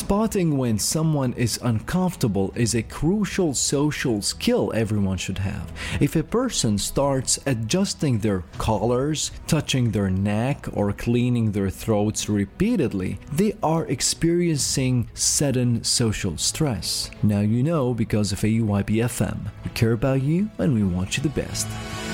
Spotting when someone is uncomfortable is a crucial social skill everyone should have. If a person starts adjusting their collars, touching their neck, or cleaning their throats repeatedly, they are experiencing sudden social stress. Now you know because of AUYBFM. We care about you and we want you the best.